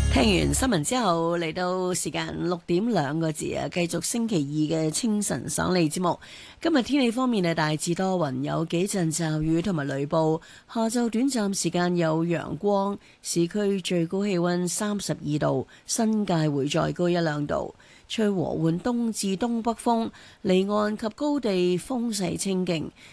聽完新聞之後，嚟到時間6點2個字啊，繼續星期二嘅清晨爽利節目。今日天氣方面係大致多雲，有幾陣驟雨同埋雷暴。下晝短暫時間有陽光，市區最高氣溫32度，新界會再高1-2度。吹和緩東至東北風，離岸及高地風勢清勁。